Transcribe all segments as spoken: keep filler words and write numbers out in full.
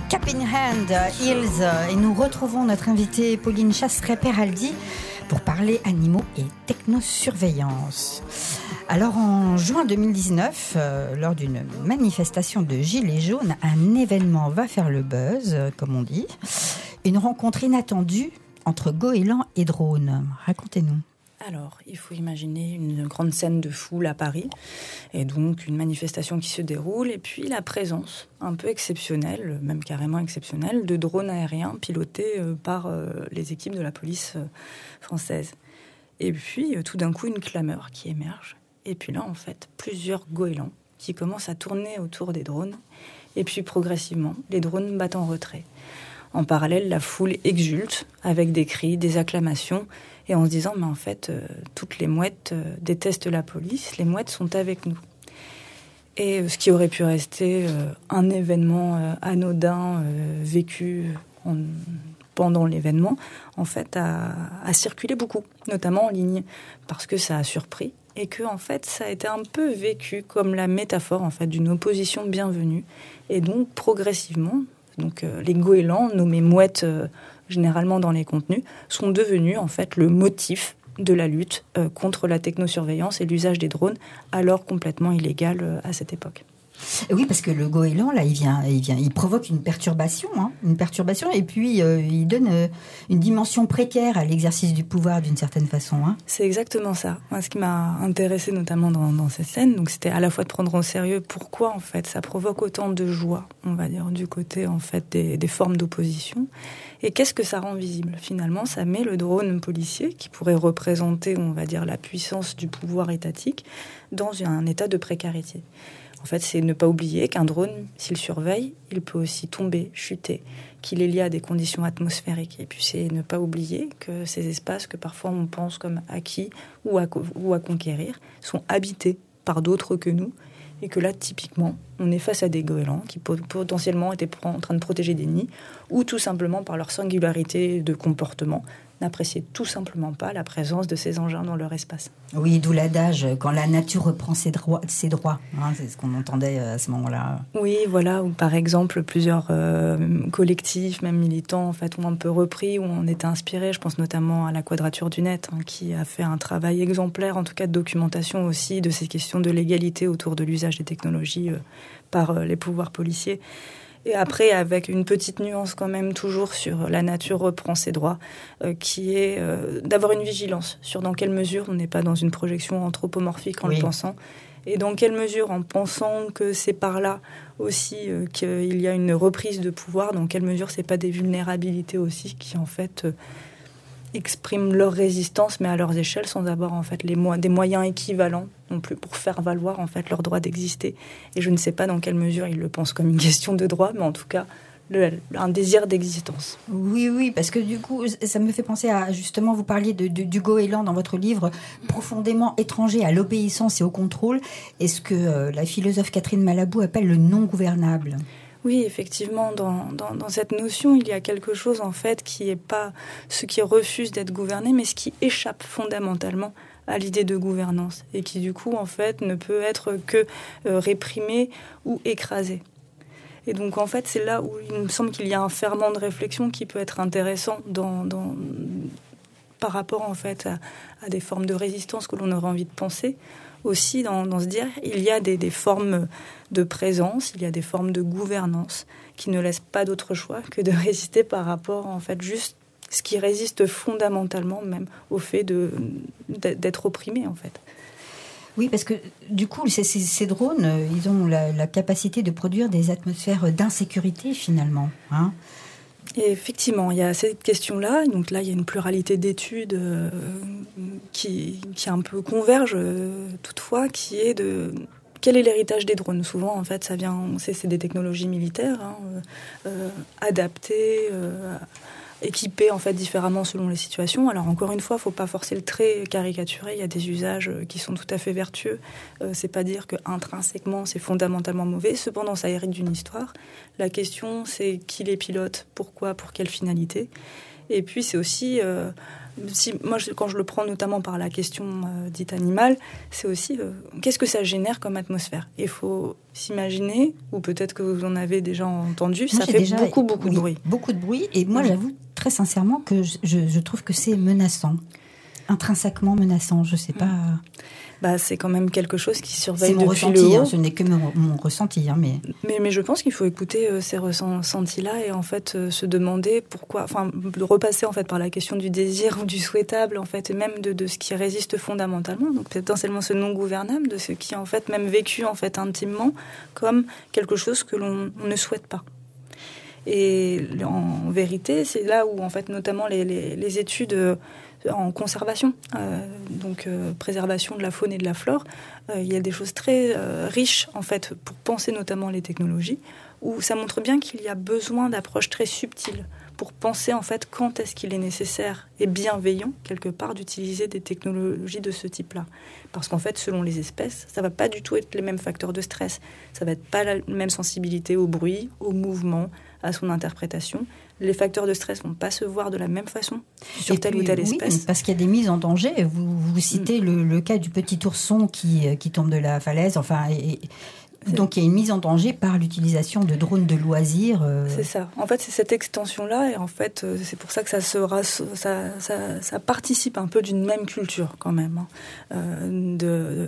Cap in Hand, Hills, et nous retrouvons notre invitée Pauline Chasseret-Peraldi pour parler animaux et technosurveillance. Alors en juin deux mille dix-neuf, euh, lors d'une manifestation de Gilets jaunes, un événement va faire le buzz, euh, comme on dit. Une rencontre inattendue entre goélands et drones. Racontez-nous. Alors, il faut imaginer une grande scène de foule à Paris, et donc une manifestation qui se déroule, et puis la présence un peu exceptionnelle, même carrément exceptionnelle, de drones aériens pilotés par les équipes de la police française. Et puis, tout d'un coup, une clameur qui émerge, et puis là, en fait, plusieurs goélands qui commencent à tourner autour des drones, et puis progressivement, les drones battent en retrait. En parallèle, la foule exulte avec des cris, des acclamations, et en se disant, mais en fait, euh, toutes les mouettes euh, détestent la police, les mouettes sont avec nous. Et euh, ce qui aurait pu rester euh, un événement euh, anodin euh, vécu en, pendant l'événement, en fait, a, a circulé beaucoup, notamment en ligne, parce que ça a surpris, et que en fait, ça a été un peu vécu comme la métaphore en fait d'une opposition bienvenue, et donc progressivement. Donc euh, les goélands, nommés mouettes euh, généralement dans les contenus, sont devenus en fait le motif de la lutte euh, contre la technosurveillance et l'usage des drones, alors complètement illégal euh, à cette époque. Oui, parce que le goéland, là, il vient, il vient, il provoque une perturbation, hein, une perturbation, et puis euh, il donne euh, une dimension précaire à l'exercice du pouvoir d'une certaine façon. Hein. C'est exactement ça. Moi, ce qui m'a intéressé notamment dans, dans cette scène, donc c'était à la fois de prendre au sérieux pourquoi en fait ça provoque autant de joie, on va dire, du côté en fait des, des formes d'opposition, et qu'est-ce que ça rend visible finalement. Ça met le drone policier, qui pourrait représenter, on va dire, la puissance du pouvoir étatique, dans un état de précarité. En fait, c'est ne pas oublier qu'un drone, s'il surveille, il peut aussi tomber, chuter, qu'il est lié à des conditions atmosphériques. Et puis, c'est ne pas oublier que ces espaces que parfois on pense comme acquis ou à, ou à conquérir sont habités par d'autres que nous. Et que là, typiquement, on est face à des goélands qui potentiellement étaient en train de protéger des nids, ou tout simplement par leur singularité de comportement, n'appréciaient tout simplement pas la présence de ces engins dans leur espace. Oui, d'où l'adage, quand la nature reprend ses droits, ses droits hein, c'est ce qu'on entendait à ce moment-là. Oui, voilà, ou par exemple, plusieurs euh, collectifs, même militants, en fait, ont un peu repris, ou on était inspirés. Je pense notamment à la Quadrature du Net, hein, qui a fait un travail exemplaire, en tout cas de documentation aussi, de ces questions de légalité autour de l'usage des technologies euh, par euh, les pouvoirs policiers. Et après, avec une petite nuance quand même, toujours sur la nature reprend ses droits, euh, qui est euh, d'avoir une vigilance sur dans quelle mesure on n'est pas dans une projection anthropomorphique en oui. le pensant, et dans quelle mesure, en pensant que c'est par là aussi euh, qu'il y a une reprise de pouvoir, dans quelle mesure c'est pas des vulnérabilités aussi qui en fait euh, expriment leur résistance, mais à leurs échelles, sans avoir en fait les mo- des moyens équivalents non plus pour faire valoir en fait leur droit d'exister. Et je ne sais pas dans quelle mesure ils le pensent comme une question de droit, mais en tout cas le, un désir d'existence. Oui, oui, parce que du coup, ça me fait penser à, justement, vous parliez de, de, du goéland dans votre livre, profondément étranger à l'obéissance et au contrôle, et ce que euh, la philosophe Catherine Malabou appelle le non-gouvernable. Oui, effectivement, dans, dans, dans cette notion, il y a quelque chose, en fait, qui n'est pas ce qui refuse d'être gouverné, mais ce qui échappe fondamentalement à l'idée de gouvernance, et qui, du coup, en fait, ne peut être que euh, réprimé ou écrasé. Et donc, en fait, c'est là où il me semble qu'il y a un ferment de réflexion qui peut être intéressant dans, dans, par rapport, en fait, à, à des formes de résistance que l'on aurait envie de penser. Aussi, dans, dans se dire, il y a des, des formes de présence, il y a des formes de gouvernance qui ne laissent pas d'autre choix que de résister par rapport, en fait, juste ce qui résiste fondamentalement même au fait de, d'être opprimé, en fait. Oui, parce que du coup, ces, ces, ces drones, ils ont la, la capacité de produire des atmosphères d'insécurité, finalement, hein. Et effectivement, il y a cette question-là. Donc là, il y a une pluralité d'études euh, qui, qui un peu convergent, euh, toutefois, qui est de quel est l'héritage des drones. Souvent, en fait, ça vient, c'est, c'est des technologies militaires, hein, euh, adaptées, euh, équipées en fait différemment selon les situations. Alors encore une fois, il ne faut pas forcer le trait, caricaturer. Il y a des usages qui sont tout à fait vertueux. Euh, c'est pas dire que intrinsèquement c'est fondamentalement mauvais. Cependant, ça hérite d'une histoire. La question, c'est qui les pilote, pourquoi, pour quelle finalité. Et puis c'est aussi, euh, si, moi je, quand je le prends notamment par la question euh, dite animale, c'est aussi euh, qu'est-ce que ça génère comme atmosphère. Il faut s'imaginer, ou peut-être que vous en avez déjà entendu, moi, ça fait déjà, beaucoup beaucoup oui, de bruit. Beaucoup de bruit, et moi oui. j'avoue très sincèrement que je, je, je trouve que c'est menaçant. Intrinsèquement menaçant, je sais pas. Bah, c'est quand même quelque chose qui surveille depuis depuis ressenti, le haut. Hein, ce n'est que mon, mon ressenti, hein, mais... mais mais je pense qu'il faut écouter euh, ces ressentis-là et en fait euh, se demander pourquoi, enfin de repasser en fait par la question du désir ou du souhaitable en fait, et même de de ce qui résiste fondamentalement. Donc potentiellement ce non gouvernable, de ce qui est en fait même vécu en fait intimement comme quelque chose que l'on ne souhaite pas. Et en vérité, c'est là où en fait notamment les les, les études euh, en conservation, euh, donc euh, préservation de la faune et de la flore, euh, il y a des choses très euh, riches en fait pour penser notamment les technologies, où ça montre bien qu'il y a besoin d'approches très subtiles pour penser en fait quand est-ce qu'il est nécessaire et bienveillant quelque part d'utiliser des technologies de ce type-là. Parce qu'en fait, selon les espèces, ça va pas du tout être les mêmes facteurs de stress, ça va être pas la même sensibilité au bruit, au mouvement, à son interprétation. Les facteurs de stress vont pas se voir de la même façon sur et telle puis, ou telle espèce. Oui, parce qu'il y a des mises en danger. Vous, vous citez mm. le, le cas du petit ourson qui, qui tombe de la falaise. Enfin, et, donc il y a une mise en danger par l'utilisation de drones de loisirs. Euh... C'est ça. En fait, c'est cette extension-là, et en fait, c'est pour ça que ça sera, ça, ça, ça participe un peu d'une même culture quand même, hein. euh, de, de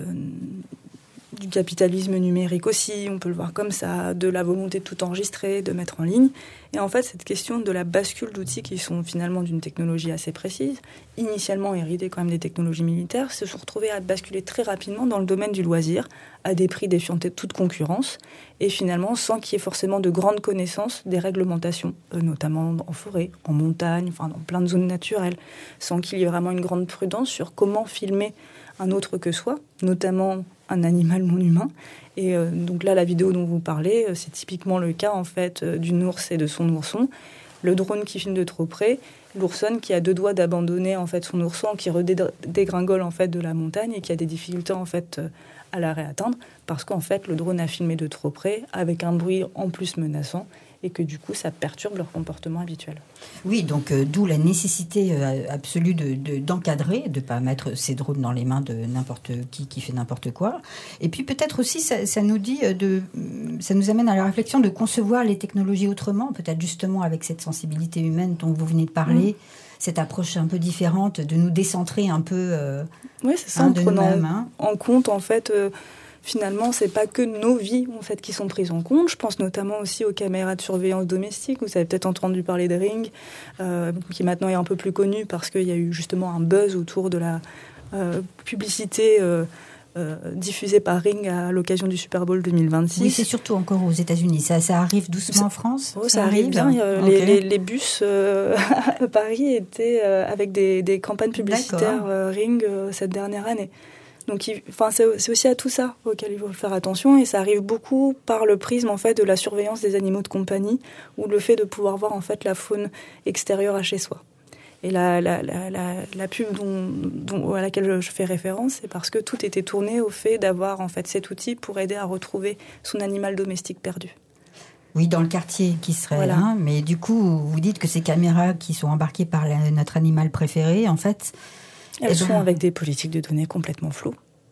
du capitalisme numérique aussi, on peut le voir comme ça, de la volonté de tout enregistrer, de mettre en ligne. Et en fait, cette question de la bascule d'outils qui sont finalement d'une technologie assez précise, initialement héritées quand même des technologies militaires, se sont retrouvées à basculer très rapidement dans le domaine du loisir, à des prix défiant toute concurrence, et finalement sans qu'il y ait forcément de grandes connaissances des réglementations, euh, notamment en forêt, en montagne, enfin dans plein de zones naturelles, sans qu'il y ait vraiment une grande prudence sur comment filmer un autre que soi, notamment un animal non humain. Et euh, donc là, la vidéo dont vous parlez, euh, c'est typiquement le cas en fait euh, d'une ours et de son ourson. Le drone qui filme de trop près, l'oursonne qui a deux doigts d'abandonner en fait son ourson, qui redégringole en fait de la montagne et qui a des difficultés en fait euh, à la réatteindre parce qu'en fait le drone a filmé de trop près avec un bruit en plus menaçant et que du coup ça perturbe leur comportement habituel. Oui, donc euh, d'où la nécessité euh, absolue de, de, d'encadrer, de ne pas mettre ces drones dans les mains de n'importe qui qui fait n'importe quoi. Et puis peut-être aussi ça, ça nous dit de, ça nous amène à la réflexion de concevoir les technologies autrement, peut-être justement avec cette sensibilité humaine dont vous venez de parler. Mmh. Cette approche un peu différente, de nous décentrer un peu. Euh, oui, c'est ça, hein, en prenant hein. en compte en fait. Euh, Finalement, c'est pas que nos vies en fait qui sont prises en compte. Je pense notamment aussi aux caméras de surveillance domestique. Vous avez peut-être entendu parler de Ring, euh, qui maintenant est un peu plus connu parce qu'il y a eu justement un buzz autour de la euh, publicité euh, euh, diffusée par Ring à l'occasion du Super Bowl deux mille vingt-six. Oui, c'est surtout encore aux États-Unis. Ça, ça arrive doucement ça, en France. Oh, ça, ça arrive bien. Euh, okay. les, les, les bus euh, à Paris étaient euh, avec des, des campagnes publicitaires euh, Ring euh, cette dernière année. Donc, il, enfin, c'est, c'est aussi à tout ça auquel il faut faire attention, et ça arrive beaucoup par le prisme en fait de la surveillance des animaux de compagnie ou le fait de pouvoir voir en fait la faune extérieure à chez soi. Et la, la, la, la, la pub dont, dont, à laquelle je fais référence, c'est parce que tout était tourné au fait d'avoir en fait cet outil pour aider à retrouver son animal domestique perdu. Oui, dans le quartier qui serait voilà. Hein, mais du coup, vous dites que ces caméras qui sont embarquées par la, notre animal préféré, en fait... Elles eh sont ben, avec des politiques de données complètement floues.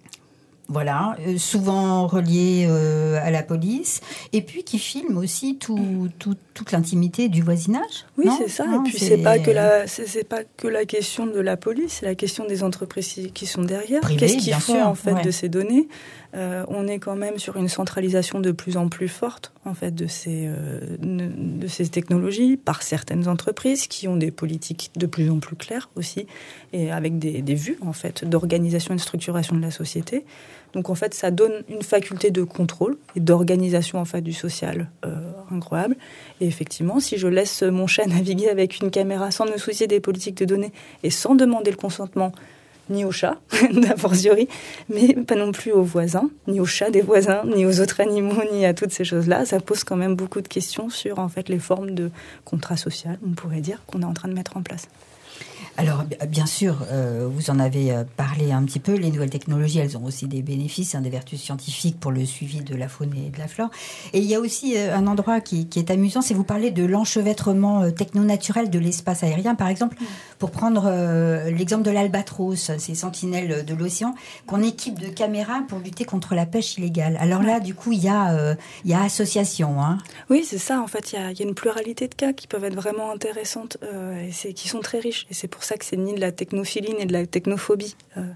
Voilà, euh, souvent reliées euh, à la police, et puis qui filment aussi tout, tout, toute l'intimité du voisinage. Oui, non c'est ça. non, et puis c'est... c'est pas que la, c'est, c'est pas que la question de la police, c'est la question des entreprises qui sont derrière. Privées, Qu'est-ce qu'ils font sûr, en fait ouais. de ces données ? euh, On est quand même sur une centralisation de plus en plus forte en fait de ces euh, de ces technologies par certaines entreprises qui ont des politiques de plus en plus claires aussi, et avec des, des vues en fait d'organisation et de structuration de la société. Donc en fait, ça donne une faculté de contrôle et d'organisation en fait du social euh, incroyable. Et effectivement, si je laisse mon chat naviguer avec une caméra sans me soucier des politiques de données et sans demander le consentement ni au chat, d'a fortiori, mais pas non plus aux voisins, ni aux chats des voisins, ni aux autres animaux, ni à toutes ces choses-là, ça pose quand même beaucoup de questions sur en fait les formes de contrat social, on pourrait dire, qu'on est en train de mettre en place. Alors, bien sûr, euh, vous en avez parlé un petit peu. Les nouvelles technologies, elles ont aussi des bénéfices, hein, des vertus scientifiques pour le suivi de la faune et de la flore. Et il y a aussi euh, un endroit qui, qui est amusant, c'est vous parlez de l'enchevêtrement euh, techno-naturel de l'espace aérien. Par exemple, pour prendre euh, l'exemple de l'albatros, ces sentinelles de l'océan, qu'on équipe de caméras pour lutter contre la pêche illégale. Alors là, du coup, il y a, euh, il y a association. Hein. Oui, c'est ça. En fait, il y a, il y a une pluralité de cas qui peuvent être vraiment intéressantes euh, et c'est, qui sont très riches. Et c'est pour ça que c'est ni de la technophilie ni de la technophobie. Euh,